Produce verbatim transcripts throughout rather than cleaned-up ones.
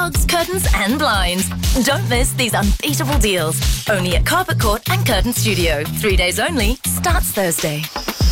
rugs, curtains and blinds. Don't miss these unbeatable deals. Only at Carpet Court and Curtain Studio. Three days only. Starts Thursday.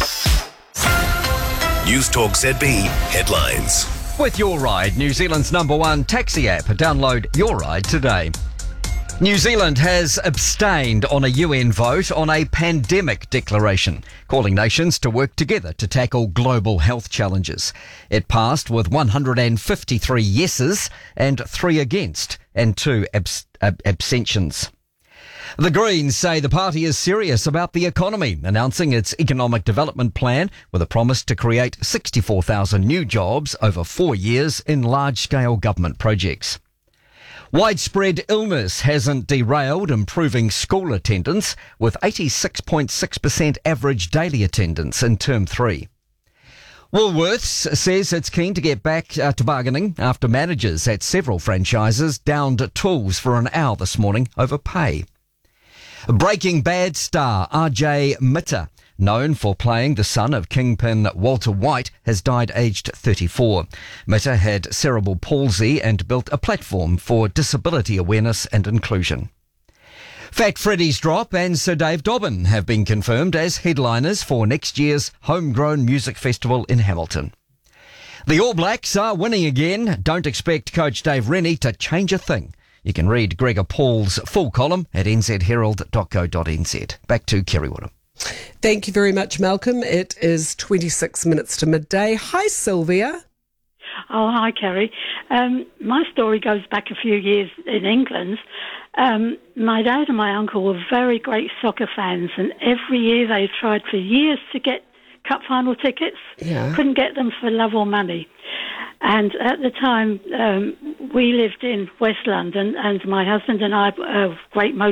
News Talk Z B headlines. With Your Ride, New Zealand's number one taxi app. Download Your Ride today. New Zealand has abstained on a U N vote on a pandemic declaration, calling nations to work together to tackle global health challenges. It passed with one hundred fifty-three yeses and three against and two abs- ab- abstentions. The Greens say the party is serious about the economy, announcing its economic development plan with a promise to create sixty-four thousand new jobs over four years in large-scale government projects. Widespread illness hasn't derailed improving school attendance, with eighty-six point six percent average daily attendance in term three. Woolworths says it's keen to get back uh, to bargaining after managers at several franchises downed tools for an hour this morning over pay. Breaking Bad star R J Mitter, known for playing the son of Kingpin Walter White, has died aged thirty-four. Mitter had cerebral palsy and built a platform for disability awareness and inclusion. Fat Freddy's Drop and Sir Dave Dobbin have been confirmed as headliners for next year's Homegrown Music Festival in Hamilton. The All Blacks are winning again. Don't expect coach Dave Rennie to change a thing. You can read Gregor Paul's full column at n z herald dot co dot n z. Back to Kerry Woodham. Thank you very much, Malcolm. It is twenty-six minutes to midday. Hi, Sylvia. Oh, hi, Kerry. Um, my story goes back a few years in England. Um, my dad and my uncle were very great soccer fans, and every year they tried for years to get cup final tickets. Yeah. Couldn't get them for love or money. And at the time, um, we lived in West London, and my husband and I, uh, great